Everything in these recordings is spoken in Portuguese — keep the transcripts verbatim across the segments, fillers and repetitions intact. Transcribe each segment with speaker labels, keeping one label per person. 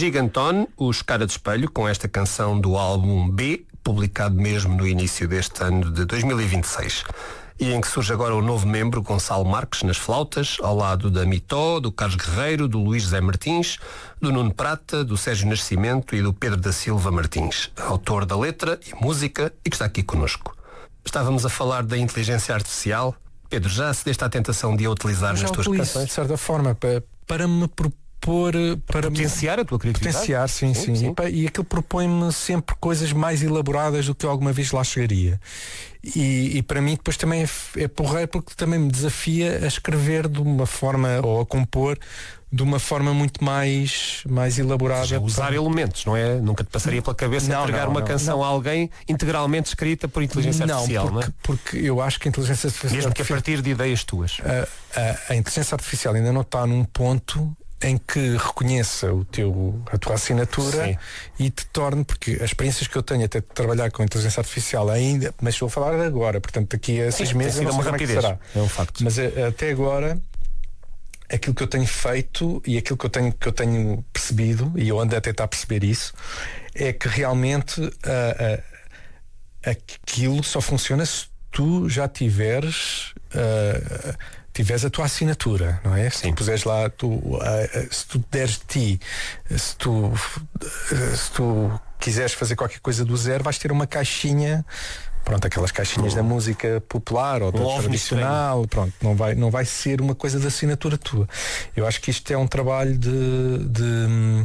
Speaker 1: Gigantone, os Cara de Espelho, com esta canção do álbum B, publicado mesmo no início deste ano de dois mil e vinte e seis. E em que surge agora o novo membro, Gonçalo Marques, nas flautas, ao lado da Mitó, do Carlos Guerreiro, do Luís José Martins, do Nuno Prata, do Sérgio Nascimento e do Pedro da Silva Martins, autor da letra e música e que está aqui connosco. Estávamos a falar da inteligência artificial. Pedro, já cedeste à tentação de a utilizar
Speaker 2: já
Speaker 1: nas tuas
Speaker 2: utilizo,
Speaker 1: canções?
Speaker 2: de certa forma, para, para me propor... Para
Speaker 1: potenciar a tua criatividade?
Speaker 2: Potenciar, sim, sim. sim. sim. E, e aquilo propõe-me sempre coisas mais elaboradas do que eu alguma vez lá chegaria. E, e para mim depois também é, é porreiro porque também me desafia a escrever de uma forma, ou a compor de uma forma muito mais, mais elaborada.
Speaker 1: Seja, usar para... elementos, não é? Nunca te passaria pela cabeça não, entregar não, uma não, canção não. a alguém integralmente escrita por inteligência
Speaker 2: não,
Speaker 1: artificial,
Speaker 2: porque,
Speaker 1: não é?
Speaker 2: Porque eu acho que a inteligência artificial...
Speaker 1: Mesmo que a partir de ideias tuas.
Speaker 2: A, a, a inteligência artificial ainda não está num ponto em que reconheça o teu, a tua assinatura. Sim. E te torne, porque as experiências que eu tenho até de trabalhar com inteligência artificial ainda, mas estou a falar agora, portanto daqui a seis meses eu não sei como é que será.
Speaker 1: É um facto.
Speaker 2: Mas a, até agora aquilo que eu tenho feito e aquilo que eu tenho, que eu tenho percebido, e eu ando a tentar perceber isso, é que realmente a, a, aquilo só funciona se tu já tiveres uh, tiveres a tua assinatura, não é? Se tu puseres lá, tu, uh, se tu deres de ti, se tu, uh, se tu quiseres fazer qualquer coisa do zero, vais ter uma caixinha, pronto, aquelas caixinhas oh. da música popular ou da um tradicional, pronto, não vai, não vai ser uma coisa de assinatura tua. Eu acho que isto é um trabalho de, de uh,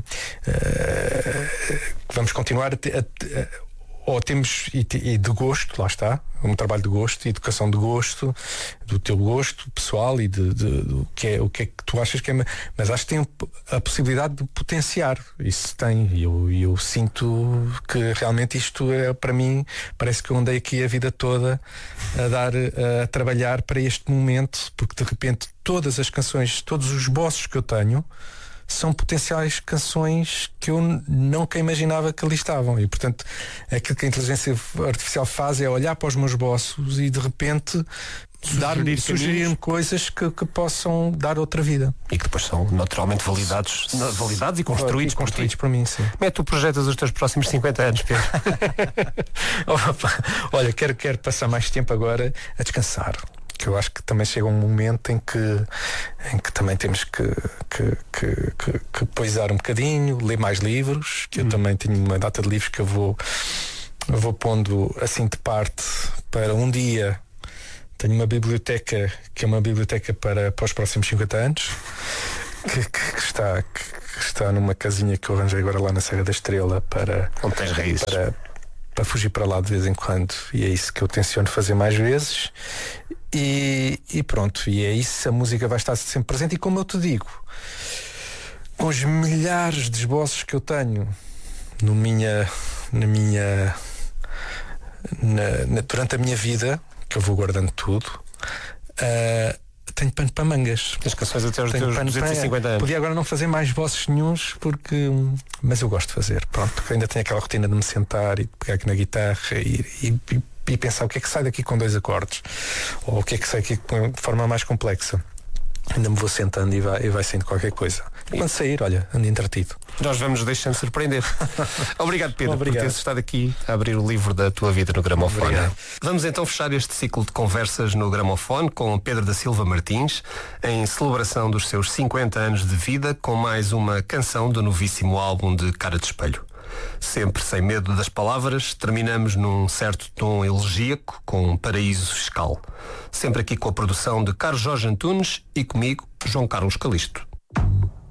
Speaker 2: vamos continuar a, te, a, a ou temos, e, e de gosto, lá está, um trabalho de gosto, educação de gosto, do teu gosto pessoal e de, de, de, de que é, o que é que tu achas que é, mas acho que tem a possibilidade de potenciar, isso tem, e eu, eu sinto que realmente isto é, para mim, parece que eu andei aqui a vida toda a dar, a trabalhar para este momento, porque de repente todas as canções, todos os bosses que eu tenho são potenciais canções que eu nunca imaginava que ali estavam. E, portanto, aquilo que a inteligência artificial faz é olhar para os meus bossos e, de repente, sugerir-me sugerir coisas que, que possam dar outra vida.
Speaker 1: E que depois são naturalmente validados, validados e construídos,
Speaker 2: e construídos por, por mim, sim.
Speaker 1: Como é que tu projetas os teus próximos cinquenta anos, Pedro?
Speaker 2: Olha, quero, quero passar mais tempo agora a descansar. Que eu acho que também chega um momento em que, em que também temos que, que, que, que, que poisar um bocadinho, ler mais livros, que hum. eu também tenho uma data de livros que eu vou, eu vou pondo assim de parte para um dia. Tenho uma biblioteca que é uma biblioteca para, para os próximos cinquenta anos, que, que, que, está, que, que está numa casinha que eu arranjei agora lá na Serra da Estrela para, para, para fugir para lá de vez em quando, e é isso que eu tenciono fazer mais vezes. E, e pronto, e é isso, a música vai estar sempre presente. E como eu te digo, com os milhares de esboços que eu tenho no minha, na minha na, na, durante a minha vida, que eu vou guardando tudo, uh, tenho pano para mangas.
Speaker 1: As canções até os teus duzentos e cinquenta anos.
Speaker 2: Podia agora não fazer mais esboços nenhuns, porque, mas eu gosto de fazer. Pronto, ainda tenho aquela rotina de me sentar e de pegar aqui na guitarra e, e, e e pensar o que é que sai daqui com dois acordes, ou o que é que sai aqui de forma mais complexa. Ainda me vou sentando e vai, e vai saindo qualquer coisa. E quando sair, olha, ando entretido.
Speaker 1: Nós vamos deixando surpreender. Obrigado, Pedro,
Speaker 2: Obrigado.
Speaker 1: por teres estado aqui a abrir o livro da tua vida no Gramofone. Obrigado. Vamos então fechar este ciclo de conversas no Gramofone com Pedro da Silva Martins, em celebração dos seus cinquenta anos de vida, com mais uma canção do novíssimo álbum de Cara de Espelho. Sempre sem medo das palavras, terminamos num certo tom elegíaco com um Paraíso Fiscal. Sempre aqui com a produção de Carlos Jorge Antunes e comigo, João Carlos Calisto.